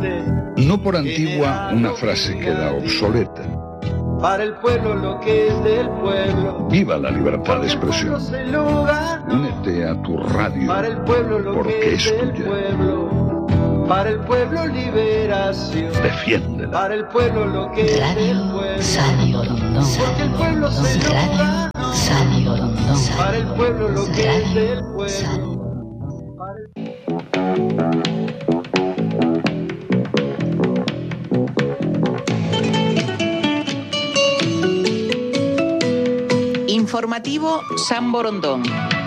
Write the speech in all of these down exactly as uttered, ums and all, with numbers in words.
No por antigua, una frase queda obsoleta. Para el pueblo lo que es del pueblo. Viva la libertad de expresión. Únete a tu radio, para el pueblo lo porque que es es del tuya. Pueblo. Para el pueblo liberación. Defiéndela. Para el pueblo lo que Radio es del pueblo. Sabio Rondón. Porque el pueblo se Radio Sabio Rondón. Para el pueblo lo que Radio es del pueblo. Informativo San Borondón.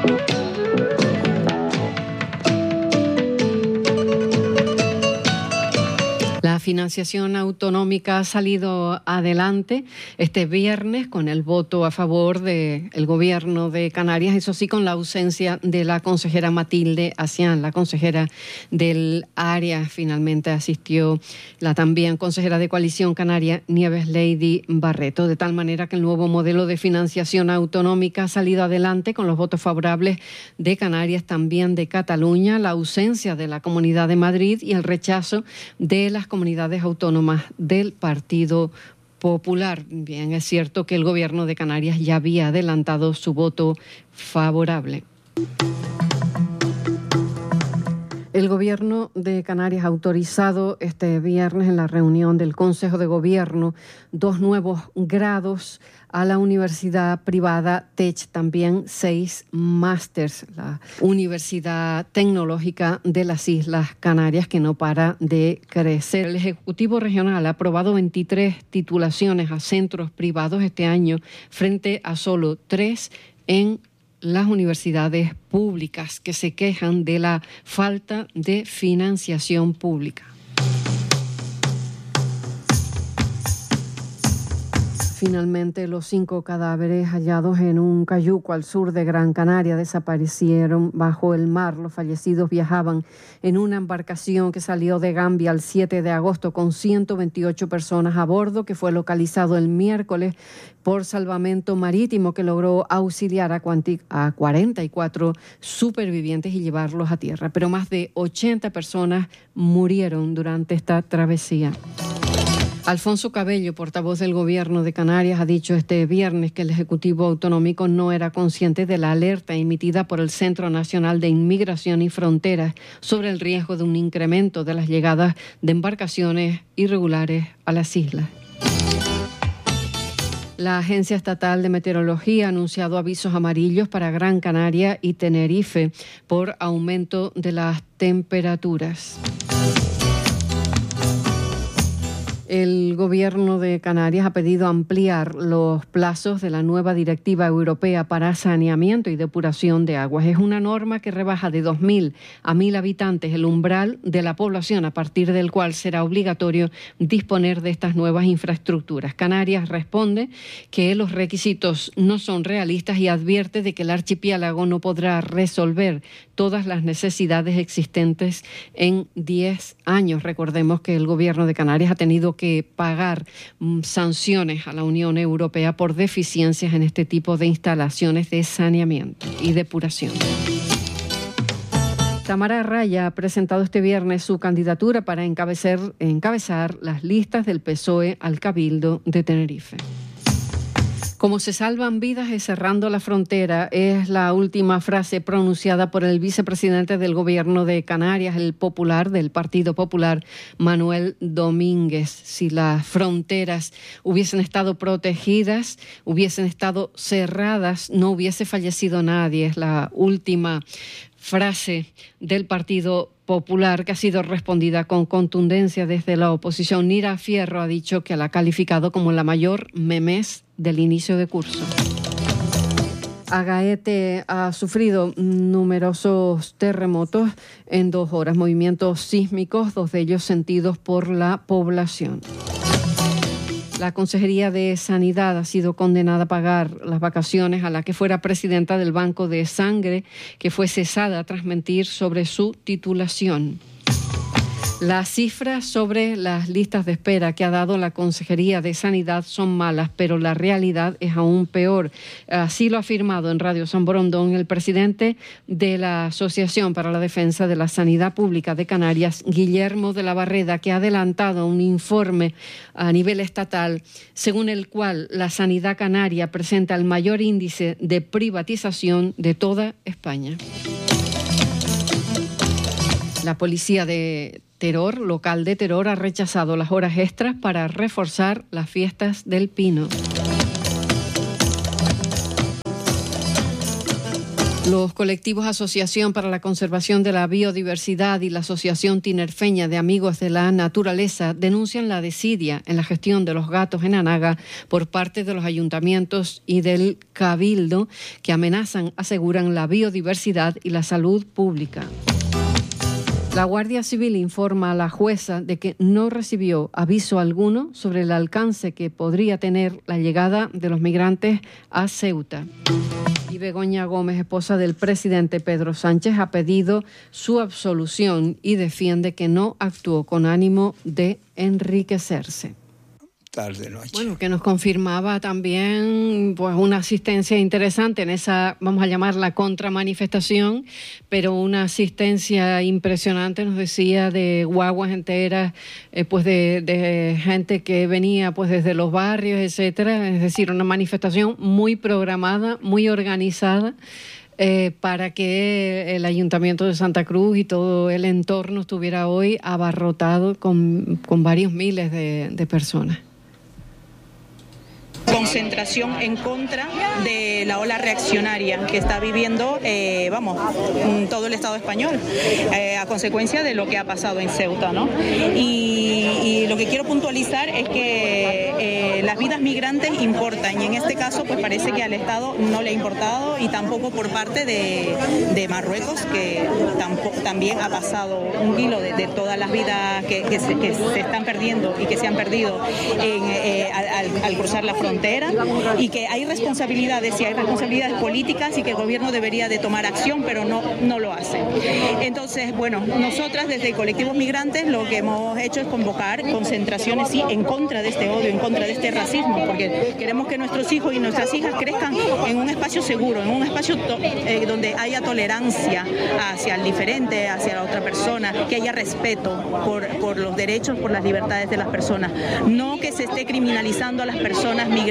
La financiación autonómica ha salido adelante este viernes con el voto a favor del gobierno de Canarias, eso sí, con la ausencia de la consejera Matilde Acián, la consejera del área. Finalmente asistió la también consejera de Coalición Canaria, Nieves Lady Barreto, de tal manera que el nuevo modelo de financiación autonómica ha salido adelante con los votos favorables de Canarias, también de Cataluña, la ausencia de la Comunidad de Madrid y el rechazo de las comunidades autónomas del Partido Popular. Bien, es cierto que el gobierno de Canarias ya había adelantado su voto favorable. El gobierno de Canarias ha autorizado este viernes en la reunión del Consejo de Gobierno dos nuevos grados a la universidad privada T E C, también seis másters, la Universidad Tecnológica de las Islas Canarias, que no para de crecer. El Ejecutivo Regional ha aprobado veintitrés titulaciones a centros privados este año, frente a solo tres en las universidades públicas, que se quejan de la falta de financiación pública. Finalmente, los cinco cadáveres hallados en un cayuco al sur de Gran Canaria desaparecieron bajo el mar. Los fallecidos viajaban en una embarcación que salió de Gambia el siete de agosto con ciento veintiocho personas a bordo, que fue localizado el miércoles por Salvamento Marítimo, que logró auxiliar a cuarenta y cuatro supervivientes y llevarlos a tierra. Pero más de ochenta personas murieron durante esta travesía. Alfonso Cabello, portavoz del Gobierno de Canarias, ha dicho este viernes que el Ejecutivo Autonómico no era consciente de la alerta emitida por el Centro Nacional de Inmigración y Fronteras sobre el riesgo de un incremento de las llegadas de embarcaciones irregulares a las islas. La Agencia Estatal de Meteorología ha anunciado avisos amarillos para Gran Canaria y Tenerife por aumento de las temperaturas. El Gobierno de Canarias ha pedido ampliar los plazos de la nueva Directiva Europea para Saneamiento y Depuración de Aguas. Es una norma que rebaja de dos mil a mil habitantes el umbral de la población, a partir del cual será obligatorio disponer de estas nuevas infraestructuras. Canarias responde que los requisitos no son realistas y advierte de que el archipiélago no podrá resolver todas las necesidades existentes en diez años. Recordemos que el Gobierno de Canarias ha tenido que pagar mm, sanciones a la Unión Europea por deficiencias en este tipo de instalaciones de saneamiento y depuración. Tamara Raya ha presentado este viernes su candidatura para encabezar, encabezar las listas del P S O E al Cabildo de Tenerife. Como se salvan vidas es cerrando la frontera, es la última frase pronunciada por el vicepresidente del Gobierno de Canarias, el popular, del Partido Popular, Manuel Domínguez. Si las fronteras hubiesen estado protegidas, hubiesen estado cerradas, no hubiese fallecido nadie. Es la última frase del Partido Popular, que ha sido respondida con contundencia desde la oposición. Nira Fierro ha dicho que la ha calificado como la mayor memés del inicio de curso. Agaete ha sufrido numerosos terremotos en dos horas, movimientos sísmicos, dos de ellos sentidos por la población. La Consejería de Sanidad ha sido condenada a pagar las vacaciones a la que fuera presidenta del Banco de Sangre, que fue cesada tras mentir sobre su titulación. Las cifras sobre las listas de espera que ha dado la Consejería de Sanidad son malas, pero la realidad es aún peor. Así lo ha afirmado en Radio San Borondón el presidente de la Asociación para la Defensa de la Sanidad Pública de Canarias, Guillermo de la Barreda, que ha adelantado un informe a nivel estatal según el cual la sanidad canaria presenta el mayor índice de privatización de toda España. La policía de Teror, local de Teror, ha rechazado las horas extras para reforzar las fiestas del Pino. Los colectivos Asociación para la Conservación de la Biodiversidad y la Asociación Tinerfeña de Amigos de la Naturaleza denuncian la desidia en la gestión de los gatos en Anaga por parte de los ayuntamientos y del Cabildo, que amenazan, aseguran, la biodiversidad y la salud pública. La Guardia Civil informa a la jueza de que no recibió aviso alguno sobre el alcance que podría tener la llegada de los migrantes a Ceuta. Y Begoña Gómez, esposa del presidente Pedro Sánchez, ha pedido su absolución y defiende que no actuó con ánimo de enriquecerse. Tarde noche. Bueno, que nos confirmaba también pues una asistencia interesante en esa, vamos a llamarla contramanifestación, pero una asistencia impresionante, nos decía, de guaguas enteras, eh, pues de, de gente que venía pues desde los barrios, etcétera. Es decir, una manifestación muy programada, muy organizada. Eh, para que el Ayuntamiento de Santa Cruz y todo el entorno estuviera hoy abarrotado con, con varios miles de, de personas. Concentración en contra de la ola reaccionaria que está viviendo, eh, vamos, todo el Estado español, eh, a consecuencia de lo que ha pasado en Ceuta, ¿no? Y, y lo que quiero puntualizar es que eh, las vidas migrantes importan, y en este caso pues parece que al Estado no le ha importado, y tampoco por parte de, de Marruecos, que tampoco, también ha pasado un hilo de, de todas las vidas que, que, se, que se están perdiendo y que se han perdido en, eh, al, al cruzar la frontera. Y que hay responsabilidades, y hay responsabilidades políticas, y que el gobierno debería de tomar acción, pero no, no lo hace. Entonces, bueno, nosotras desde Colectivos Migrantes lo que hemos hecho es convocar concentraciones, sí, en contra de este odio, en contra de este racismo, porque queremos que nuestros hijos y nuestras hijas crezcan en un espacio seguro, en un espacio to- eh, donde haya tolerancia hacia el diferente, hacia la otra persona, que haya respeto por, por los derechos, por las libertades de las personas, no que se esté criminalizando a las personas migrantes.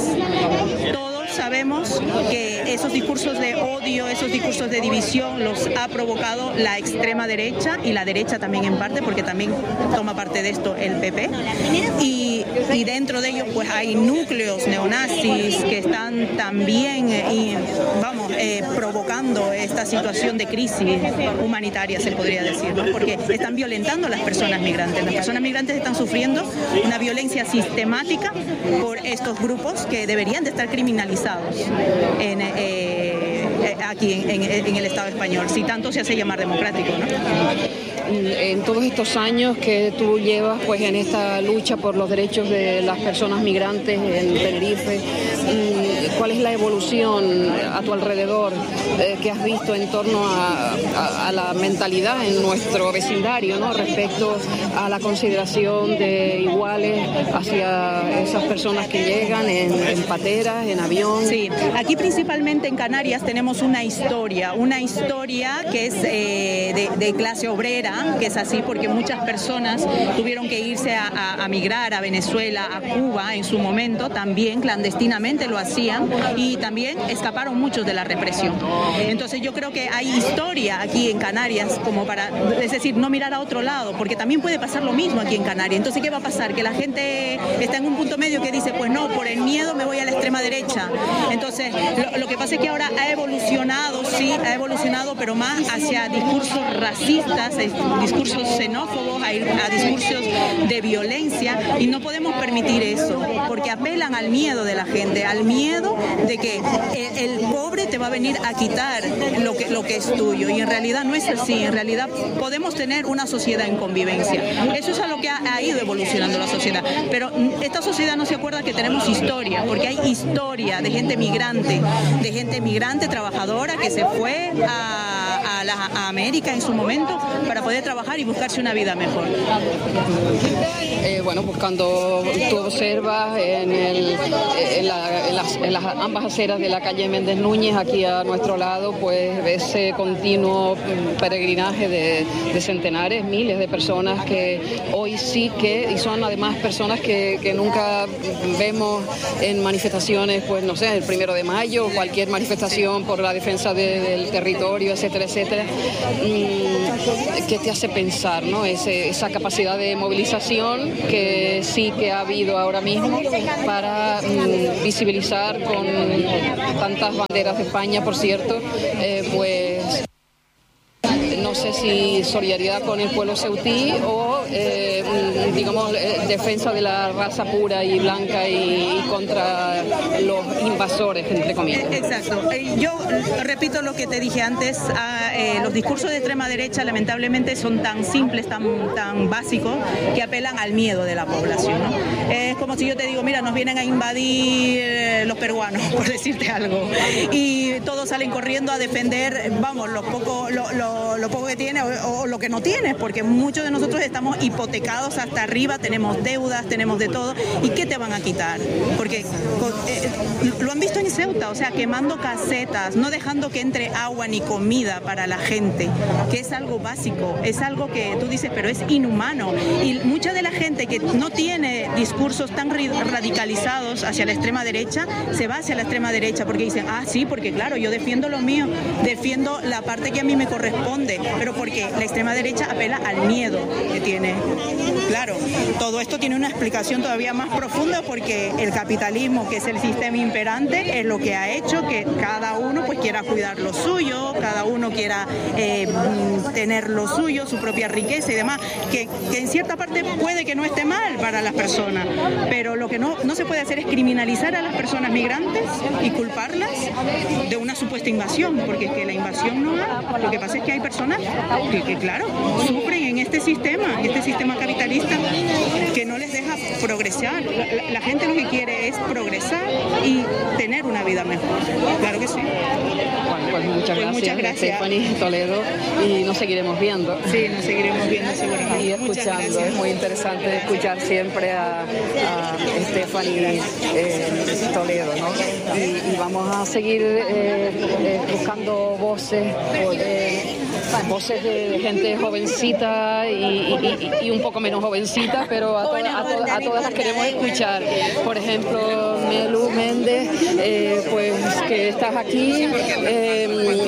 Todos sabemos que esos discursos de odio, esos discursos de división los ha provocado la extrema derecha, y la derecha también en parte, porque también toma parte de esto el P P, y, y dentro de ellos pues hay núcleos neonazis que están también eh, y, vamos, eh, provocando esta situación de crisis humanitaria, se podría decir, ¿no? Porque están violentando a las personas migrantes. Las personas migrantes están sufriendo una violencia sistemática por estos grupos que deberían de estar criminalizados en, eh, aquí en, en, en el Estado español, si tanto se hace llamar democrático, ¿no? En todos estos años que tú llevas pues en esta lucha por los derechos de las personas migrantes en Tenerife, ¿cuál es la evolución a tu alrededor eh, que has visto en torno a, a, a la mentalidad en nuestro vecindario, ¿no?, respecto a la consideración de iguales hacia esas personas que llegan en, en pateras, en avión? Sí, aquí principalmente en Canarias tenemos una historia, una historia que es eh, de, de clase obrera, que es así porque muchas personas tuvieron que irse a, a, a migrar a Venezuela, a Cuba en su momento, también clandestinamente lo hacían, y también escaparon muchos de la represión. Entonces yo creo que hay historia aquí en Canarias como para, es decir, no mirar a otro lado, porque también puede pasar lo mismo aquí en Canarias. Entonces, ¿qué va a pasar? Que la gente está en un punto medio que dice, pues no, por el miedo me voy a la extrema derecha. Entonces, lo, lo que pasa es que ahora ha evolucionado, sí, ha evolucionado, pero más hacia discursos racistas, discursos xenófobos, a, a discursos de violencia, y no podemos permitir eso, porque apelan al miedo de la gente, al miedo de que el, el pobre te va a venir a quitar lo que, lo que es tuyo, y en realidad no es así. En realidad podemos tener una sociedad en convivencia. Eso es a lo que ha, ha ido evolucionando la sociedad, pero esta sociedad no se acuerda que tenemos historia, porque hay historia de gente migrante, de gente migrante trabajadora que se fue a a, a, la, a América en su momento para poder trabajar y buscarse una vida mejor. Eh, bueno, buscando, tú observas en, el, en, la, en, las, en las ambas aceras de la calle Méndez Núñez, aquí a nuestro lado, pues ese continuo peregrinaje de, de centenares, miles de personas que hoy sí que, y son además personas que, que nunca vemos en manifestaciones, pues no sé, el primero de mayo, cualquier manifestación por la defensa de, del territorio, etcétera, etcétera, que te hace pensar, ¿no? Ese, esa capacidad de movilización que sí que ha habido ahora mismo para mm, visibilizar con tantas banderas de España, por cierto, eh, pues no sé si solidaridad con el pueblo ceutí o, eh, digamos, defensa de la raza pura y blanca y, y contra los invasores, entre comillas. Exacto. Yo repito lo que te dije antes, a, eh, los discursos de extrema derecha lamentablemente son tan simples, tan, tan básicos, que apelan al miedo de la población, ¿no? Es como si yo te digo, mira, nos vienen a invadir los peruanos, por decirte algo, y todos salen corriendo a defender, vamos, lo poco, lo, lo, lo poco que tiene o, o lo que no tiene, porque muchos de nosotros estamos hipotecados hasta arriba, tenemos deudas, tenemos de todo. ¿Y qué te van a quitar? Porque eh, lo han visto en Ceuta, o sea, quemando casetas, no dejando que entre agua ni comida para la gente, que es algo básico, es algo que tú dices, pero es inhumano. Y mucha de la gente que no tiene discursos tan radicalizados hacia la extrema derecha, se va hacia la extrema derecha porque dicen, ah, sí, porque claro, yo defiendo lo mío, defiendo la parte que a mí me corresponde, pero porque la extrema derecha apela al miedo que tiene. Claro, todo esto tiene una explicación todavía más profunda porque el capitalismo, que es el sistema imperante, es lo que ha hecho que cada uno pues quiera cuidar lo suyo, cada uno quiera eh, tener lo suyo, su propia riqueza y demás, que, que en cierta parte puede que no esté mal para las personas, pero lo que no, no se puede hacer es criminalizar a las personas migrantes y culparlas de una supuesta invasión, porque es que la invasión no hay. Lo que pasa es que hay personas que, que claro, sufren en este sistema, en este sistema capitalista que no les deja progresar. La, la, la gente lo que quiere es progresar y tener una vida mejor. Claro que sí. Bueno, pues muchas pues gracias, muchas gracias. Stephanie Toledo, y nos seguiremos viendo. Sí, nos seguiremos viendo seguramente. Y escuchando, es muy interesante escuchar siempre a, a Stephanie eh, Toledo, ¿no? Y, y vamos a seguir eh, eh, buscando voces, eh, voces de gente jovencita y, y, y un poco menos jovencita, pero a, to a, to a todas las queremos escuchar. Por ejemplo, Melu Méndez, eh, pues que estás aquí eh,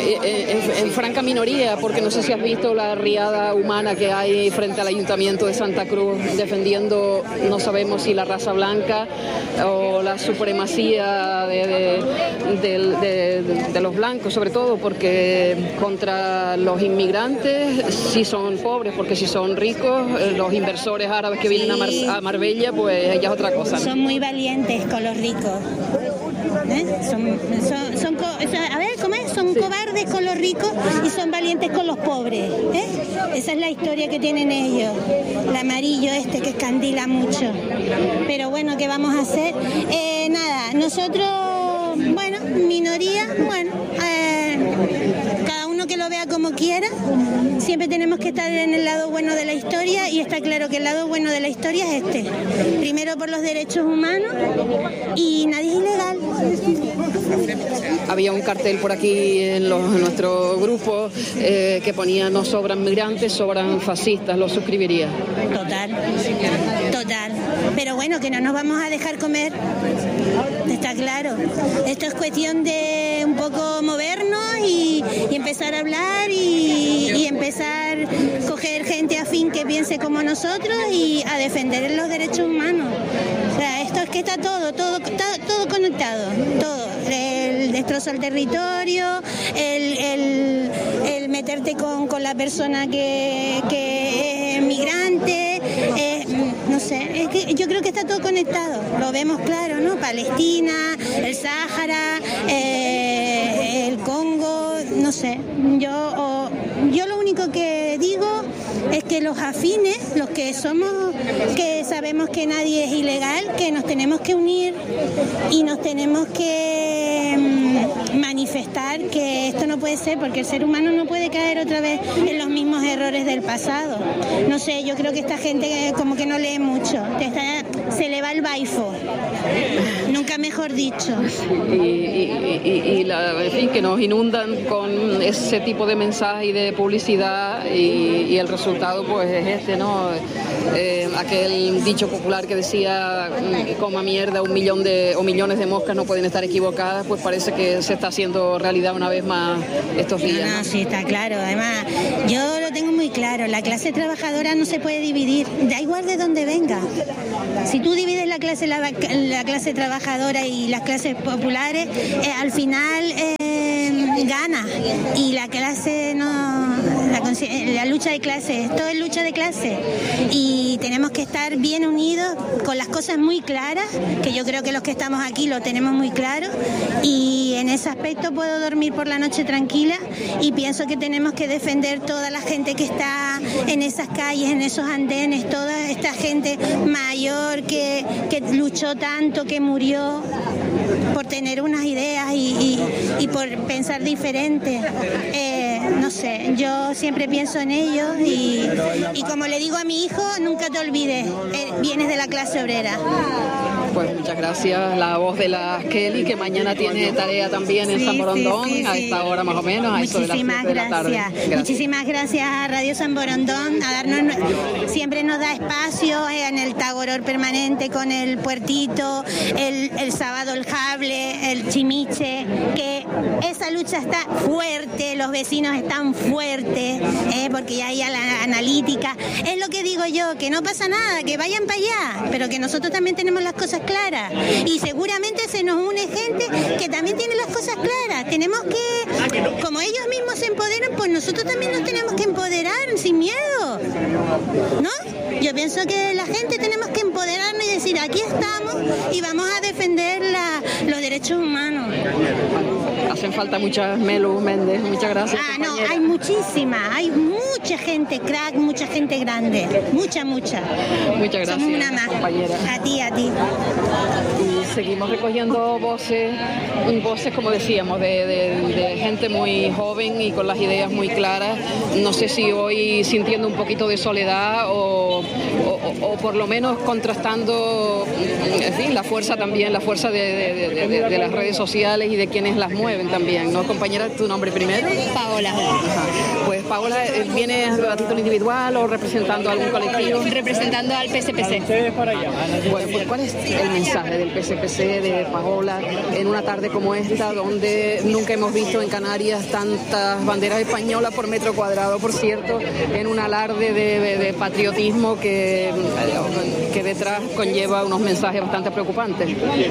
en, en franca minoría, porque no sé si has visto la riada humana que hay frente al Ayuntamiento de Santa Cruz defendiendo, no sabemos si la raza blanca o la supremacía de, de, de, de, de los blancos, sobre todo porque contra los inmigrantes, si son pobres, porque si son ricos, los inversores árabes que vienen sí. a, Mar a Marbella, pues ya es otra cosa, ¿no? Son muy valientes con los ricos. ¿Eh? Son, son, son, a ver, ¿cómo es? Son sí. cobardes con los ricos y son valientes con los pobres. ¿Eh? Esa es la historia que tienen ellos. El amarillo este que escandila mucho. Pero bueno, ¿qué vamos a hacer? Eh, nada, nosotros, bueno, minoría, bueno, eh, cada uno que lo vea como quiera. Siempre tenemos que estar en el lado bueno de la historia y está claro que el lado bueno de la historia es este. Primero por los derechos humanos y nadie es ilegal. Había un cartel por aquí en, los, en nuestro grupo eh, que ponía no sobran migrantes, sobran fascistas. ¿Lo suscribiría? Total, total. Pero bueno, que no nos vamos a dejar comer. Está claro. Esto es cuestión de un poco movernos y, y empezar a hablar y, y empezar a coger gente afín que piense como nosotros y a defender los derechos humanos. O sea, esto es que está todo, todo, está todo conectado, todo. El destrozo al territorio, el, el, el meterte con, con la persona que, que es migrante, eh, no sé, es que yo creo que está todo conectado, lo vemos claro, ¿no? Palestina, el Sáhara, eh, el Congo, no sé, yo, o, yo lo único que digo es que los afines, los que somos, que sabemos que nadie es ilegal, que nos tenemos que unir y nos tenemos que manifestar que esto no puede ser, porque el ser humano no puede caer otra vez en los mismos errores del pasado. No sé, yo creo que esta gente como que no lee mucho, está, se le va el baifo, nunca mejor dicho. Y, y, y, y la, en fin, que nos inundan con ese tipo de mensajes y de publicidad y, y el resultado pues es este, ¿no? Eh, aquel dicho popular que decía coma mierda, un millón de o millones de moscas no pueden estar equivocadas, pues parece que se está haciendo realidad una vez más estos días. No, no, sí, está claro. Además, yo lo tengo muy claro, la clase trabajadora no se puede dividir, da igual de dónde venga. Si tú divides la clase, la, la clase trabajadora y las clases populares, eh, al final eh, gana. Y la clase no... La, la lucha de clases, todo es lucha de clases. Y tenemos que estar bien unidos, con las cosas muy claras, que yo creo que los que estamos aquí lo tenemos muy claro. Y en ese aspecto puedo dormir por la noche tranquila y pienso que tenemos que defender toda la gente que está en esas calles, en esos andenes, toda esta gente mayor que, que luchó tanto, que murió por tener unas ideas y, y, y por pensar diferente. Eh, no sé, yo siempre pienso en ellos y, y como le digo a mi hijo, nunca te olvides, eh, vienes de la clase obrera. Pues muchas gracias, la voz de la Kelly, que mañana tiene tarea también en sí, San Borondón, sí, sí, a esta hora más o menos, a eso de las siete de la tarde. Gracias. Muchísimas gracias a Radio San Borondón, a darnos, siempre nos da espacio en el Tagoror permanente con el puertito, el, el sábado el jable, el chimiche, que esa lucha está fuerte, los vecinos están fuertes, eh, porque ya hay la analítica. Es lo que digo yo, que no pasa nada, que vayan para allá, pero que nosotros también tenemos las cosas claras y seguramente se nos une gente que también tiene las cosas claras. Tenemos que, como ellos mismos se empoderan, pues nosotros también nos tenemos que empoderar sin miedo, ¿no? Yo pienso que la gente tenemos que empoderarnos y decir, aquí estamos y vamos a defender la, los derechos humanos. Hacen falta muchas, Melu Méndez, muchas gracias. Ah, no, hay muchísima, hay mucha gente crack, mucha gente grande, mucha, mucha. Muchas gracias, somos una más, compañera. A ti, a ti. Y seguimos recogiendo voces, voces como decíamos, de, de, de gente muy joven y con las ideas muy claras. No sé si hoy sintiendo un poquito de soledad o, o, o por lo menos contrastando, en fin, la fuerza también, la fuerza de, de, de, de, de las redes sociales y de quienes las mueven también, ¿no? Compañera, ¿tu nombre primero? Paola. Ajá. Pues Paola, ¿vienes a título individual o representando a algún colectivo? Representando al P S P C. Bueno, pues ¿cuál es el mensaje del P S P C, de Paola, en una tarde como esta, donde nunca hemos visto en Canarias tantas banderas españolas por metro cuadrado, por cierto, en un alarde de, de, de patriotismo que, que detrás conlleva unos mensajes bastante preocupantes?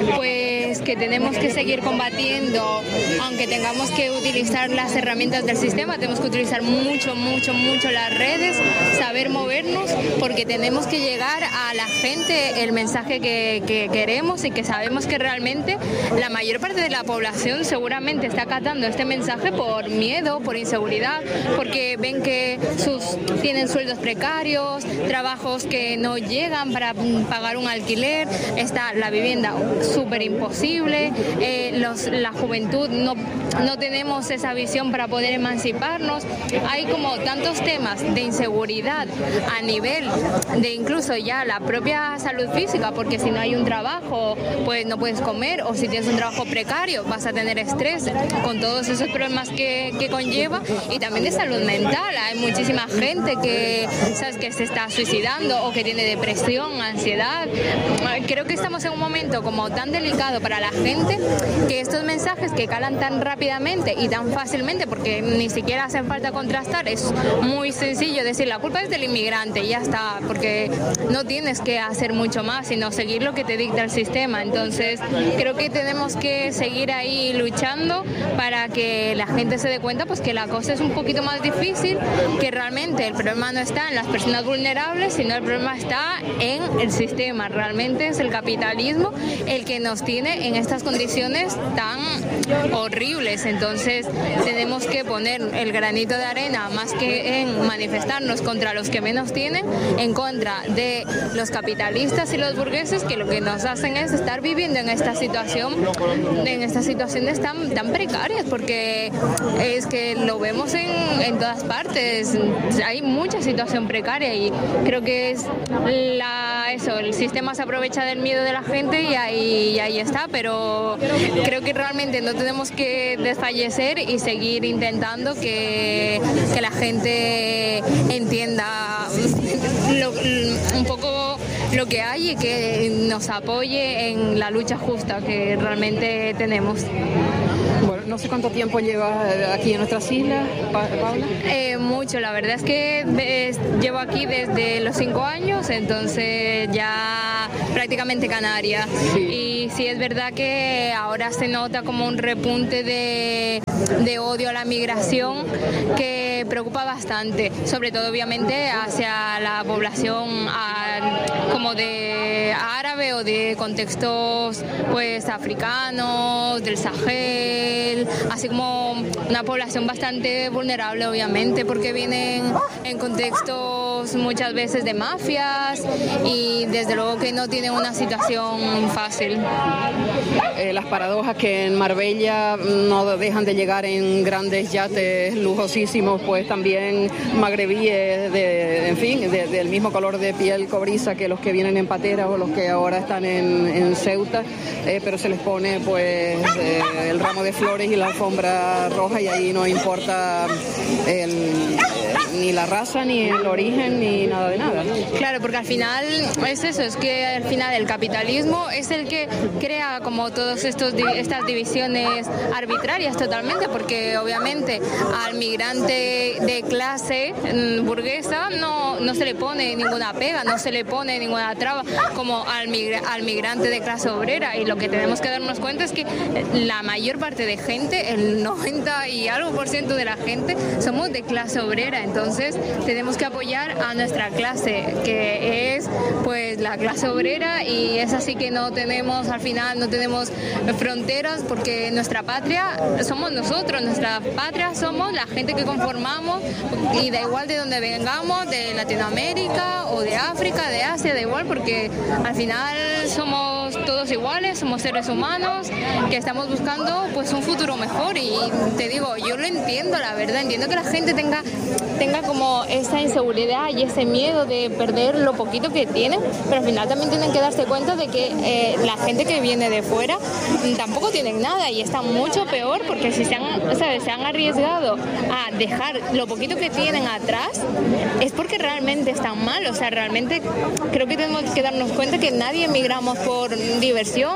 Pues que tenemos que seguir combatiendo, aunque tengamos que utilizar las herramientas del sistema, tenemos que utilizar mucho, mucho, mucho las redes, saber movernos, porque tenemos que llegar a la gente el mensaje que, que queremos y que sabemos que realmente la mayor parte de la población seguramente está acatando este mensaje por miedo, por inseguridad, porque ven que sus tienen sueldos precarios, trabajos que no llegan para pagar un alquiler, está la vivienda súper imposible, eh, los, la juventud no, no tenemos esa visión para poder emanciparnos. Hay como tantos temas de inseguridad a nivel de incluso ya la propia salud física, porque si no hay un trabajo pues no puedes comer, o si tienes un trabajo precario vas a tener estrés con todos esos problemas que, que conlleva, y también de salud mental. Hay muchísima gente que, ¿sabes?, que se está suicidando o que tiene depresión, ansiedad. Creo que estamos en un momento como tan delicado para la gente que estos mensajes que calan tan rápidamente y tan fácilmente, porque ni siquiera hacen falta contrastar, es muy sencillo decir la culpa es del inmigrante y ya está, porque no tienes que hacer mucho más sino seguir lo que te dicta el sistema. Entonces creo que tenemos que seguir ahí luchando para que la gente se dé cuenta pues que la cosa es un poquito más difícil, que realmente el problema no está en las personas vulnerables, sino el problema está en el sistema. Realmente es el capitalismo el que nos tiene en estas condiciones tan horribles. Entonces tenemos que poner el granito de arena, más que en manifestarnos contra los que menos tienen, en contra de los capitalistas y los burgueses, que lo que nos hacen es estar viviendo en esta situación, en estas situaciones tan, tan precarias, porque es que lo vemos en, en todas partes. Hay mucha situación precaria y creo que es la, eso, el sistema se aprovecha del miedo de la gente y ahí, y ahí está, pero creo que realmente no tenemos que desfallecer y seguir intentando que, que la gente entienda lo, un poco lo que hay y que nos apoye en la lucha justa que realmente tenemos. Bueno, no sé cuánto tiempo llevas aquí en nuestras islas, Paula. Eh, mucho, la verdad es que ves, llevo aquí desde los cinco años, entonces ya prácticamente canaria. Sí. Y sí es verdad que ahora se nota como un repunte de, de odio a la migración que preocupa bastante, sobre todo obviamente hacia la población a, como de árabe o de contextos pues africanos, del Sahel, así como una población bastante vulnerable obviamente porque vienen en contextos muchas veces de mafias y desde luego que no tienen una situación fácil. Eh, las paradojas que en Marbella no dejan de llegar en grandes yates lujosísimos, pues también magrebíes de, en fin, de, del mismo color de piel cobriza que los que vienen en patera o los que ahora están en, en Ceuta, eh, pero se les pone pues eh, el ramo de flores y la alfombra roja y ahí no importa el, eh, ni la raza, ni el origen, ni nada de nada. Claro, porque al final es eso, es que al final el capitalismo es el que crea como todas estas divisiones arbitrarias totalmente, porque obviamente al migrante de clase burguesa no, no se le pone ninguna pega, no se le pone ninguna traba como al, migra, al migrante de clase obrera, y lo que tenemos que darnos cuenta es que la mayor parte de gente, el noventa y algo por ciento de la gente, somos de clase obrera, entonces tenemos que apoyar a nuestra clase, que es pues la clase obrera, y es así que no tenemos, al final no tenemos fronteras, porque nuestra patria somos nosotros, nuestra patria somos la gente que conformamos, y da igual de donde vengamos, de Latinoamérica o de África, de Asia, da igual, porque al final somos todos iguales, somos seres humanos que estamos buscando pues un futuro mejor. Y te digo, yo lo entiendo, la verdad, entiendo que la gente tenga, tenga como esa inseguridad y ese miedo de perder lo poquito que tienen, pero al final también tienen que darse cuenta de que eh, la gente que viene de fuera tampoco tienen nada y está mucho peor, porque si se han, ¿sabes? se han arriesgado a dejar lo poquito que tienen atrás, es porque realmente están mal. O sea, realmente creo que tenemos que darnos cuenta que nadie emigramos por diversión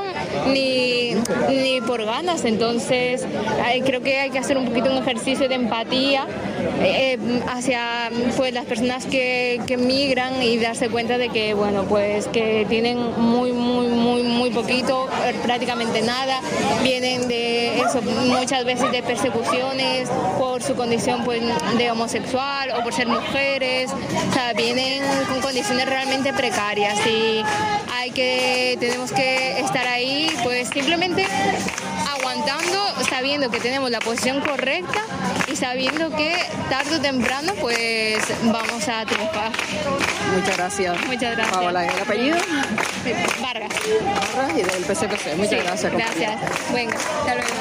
ni, ni por ganas. Entonces eh, creo que hay que hacer un poquito un ejercicio de empatía eh, hacia pues las personas que, que migran y darse cuenta de que bueno pues que tienen muy muy muy muy poquito, prácticamente nada, vienen de eso, muchas veces de persecuciones por su condición pues de homosexual o por ser mujeres, o sea, vienen con condiciones realmente precarias, y hay que tenemos que estar ahí pues simplemente aguantando, sabiendo que tenemos la posición correcta y sabiendo que tarde o temprano pues vamos a triunfar. Muchas gracias. Muchas gracias. Paola, ¿el apellido? Vargas. Vargas y del P C P C. Muchas sí, gracias. Compañera. Gracias. Venga, hasta luego.